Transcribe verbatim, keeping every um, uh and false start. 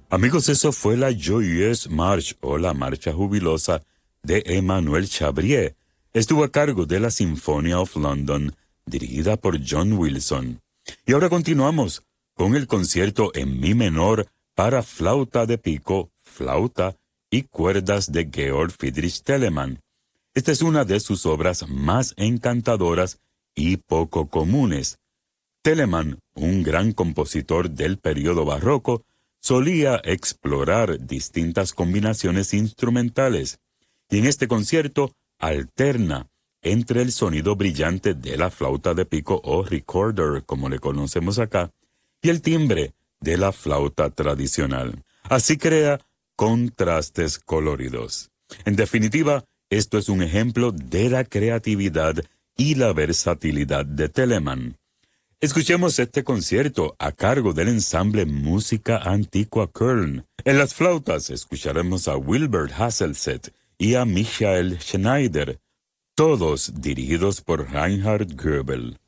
Amigos, eso fue la Joyeuse March o la Marcha Jubilosa de Emmanuel Chabrier. Estuvo a cargo de la Symphony of London, dirigida por John Wilson. Y ahora continuamos con el concierto en mi menor para flauta de pico, flauta y cuerdas de Georg Friedrich Telemann. Esta es una de sus obras más encantadoras y poco comunes. Telemann, un gran compositor del período barroco, solía explorar distintas combinaciones instrumentales, y en este concierto alterna entre el sonido brillante de la flauta de pico o recorder, como le conocemos acá, y el timbre de la flauta tradicional. Así crea contrastes coloridos. En definitiva, esto es un ejemplo de la creatividad y la versatilidad de Telemann. Escuchemos este concierto a cargo del ensamble Música Antigua Köln. En las flautas escucharemos a Wilbert Hasselset y a Michael Schneider, todos dirigidos por Reinhard Goebel.